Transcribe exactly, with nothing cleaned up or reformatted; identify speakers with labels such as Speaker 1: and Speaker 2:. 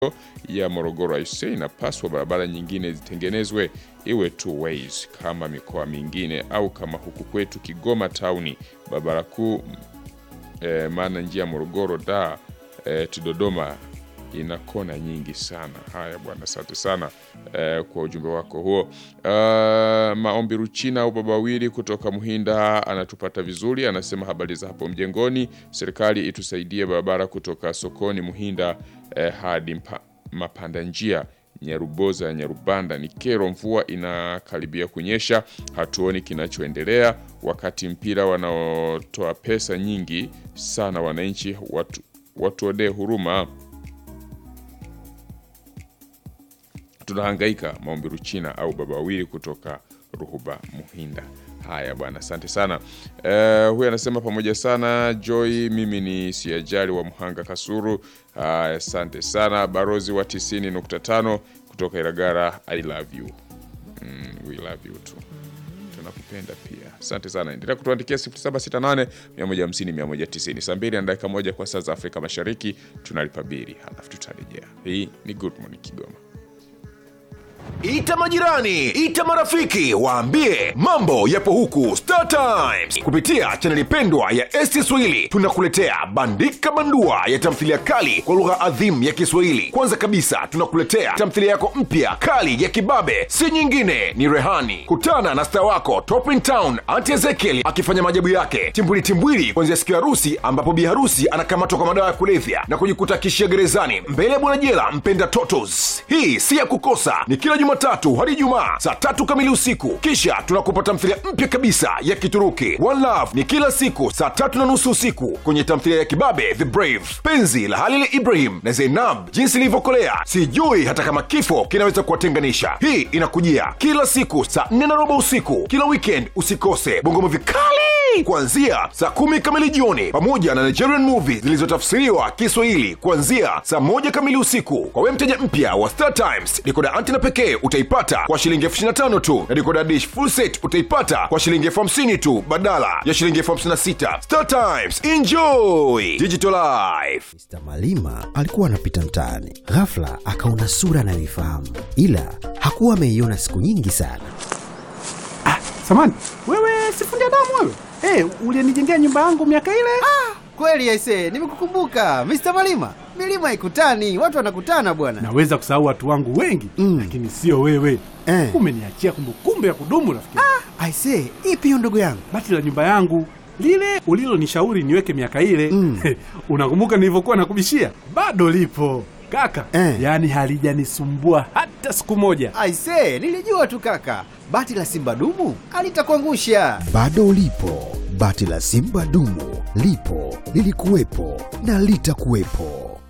Speaker 1: ya Morogoro I C inapaswa barabara nyingine zitengenezwe iwe two ways kama mikoa mingine au kama huku kwetu Kigoma Town barabara kuu e, maana njia Morogoro da e, Dodoma ina kona nyingi sana. Haya bwana, asante sana e, kwa ujumbe wako huo. Uh, Maombi Ruchina au baba wili kutoka Muhinda anatupata vizuri, anasema habari za hapo mjengoni, serikali itusaidie barabara kutoka sokoni Muhinda eh, hadi mpa, mapanda njia Nyaruboza Nyarubanda. Ni kero, mvua inakaribia kunyesha, hatuoni kinachoendelea, wakati mpira wanaotoa pesa nyingi sana wananchi watu watuode huruma. Tunahangaika. Maombi Ruchina au baba wili kutoka Ruhuba Muhinda. Haya bwana, asante sana. Uh, huyu anasema pamoja sana Joy, mimi ni Siajali wa Muhanga Kasuru. Uh, asante sana. Barozi wa tisini nukta tano kutoka Iragara, I love you. Mm, we love you too. Tunakupenda pia. Asante sana. Endelea kutuandikia sifuri saba sita nane mia moja hamsini mia moja tisini. Saa mbili na dakika moja kwa saa za Afrika Mashariki tunalipa bili, halafu tutarejea. Hii ni Good Morning Kigoma.
Speaker 2: Ita majirani, ita marafiki, waambie mambo yapo huku Star Times. Kupitia chaneli pendwa ya S T Swahili tunakuletea bandika bandua ya tamthilia kali kwa lugha adhimu ya Kiswahili. Kwanza kabisa tunakuletea tamthilia yako mpya kali ya kibabe, si nyingine ni Rehani. Kutana na star wako Top in Town Auntie Ezekiel akifanya maajabu yake timbuli timbuli kuanzia siku ya harusi, ambapo bi harusi anakamatwa kwa madawa ya kulevya na kujikuta kishia gerezani mbele ya bwana jela mpenda totos. Hii si ya kukosa, ni kila Jumatatu hadi Ijumaa saa tatu kamili usiku. Kisha tunakupa tamthilia mpya kabisa ya Kituruki One Love, ni kila siku saa tatu na nusu usiku kwenye tamthilia ya kibabe The Brave, penzi la Halil Ibrahim na Zainab, jinsi ilivyokolea sijui hata kama kifo kinaweza kuwatenganisha. Hii inakujia kila siku saa nne na robo usiku. Kila weekend usikose Bongo Movie kali kuanzia saa kumi kamili jioni, pamoja na Nigerian movies zilizotafsiriwa Kiswahili kuanzia saa moja kamili usiku. Kwa wewe mteja mpya wa Star Times, dekoda antina pekee utaipata kwa shilingi elfu ishirini na tano tu, na dekoda dish full set utaipata kwa shilingi elfu hamsini tu badala ya shilingi elfu hamsini na sita. Star Times, enjoy digital life.
Speaker 3: mister Malima alikuwa anapita mtaani, ghafla akaona sura anayoifahamu, ila hakuwa ameiona siku nyingi sana.
Speaker 4: Ah, samani, wewe si fundi damu wewe? Eh, hey, ulinijengea nyumba yangu miaka ile?
Speaker 5: Ah, kweli aisee, nimekukumbuka mister Malima. Milima haikutani, watu wanakutana bwana.
Speaker 4: Naweza kusahau watu wangu wengi, mm. lakini sio wewe. Eh. Umeniachia kumbukumbu ya kudumu rafiki.
Speaker 5: Ah, aisee, ipi hiyo ndugu yangu?
Speaker 4: Bati la nyumba yangu, lile ulilonishauri niweke miaka ile. Mm. Unakumbuka nilivyokuwa nakubishia? Bado lipo kaka. Eh. Yaani halijanisumbua hata siku moja.
Speaker 5: Aisee, nilijua tu kaka. Bati la Simba dumu alitakuangusha.
Speaker 3: Bado lipo. Bati la Simba dumu lipo, lilikuwepo na litakuwepo.